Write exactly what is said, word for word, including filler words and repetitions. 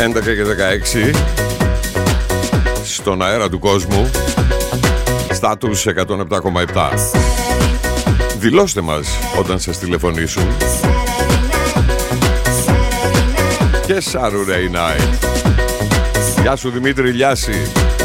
έντεκα και δεκαέξι στον αέρα του κόσμου. Στάτους εκατόν επτά κόμμα επτά. Δηλώστε μας όταν σας τηλεφωνήσουν. Και Saturday Night. Γεια σου Δημήτρη Λιάση.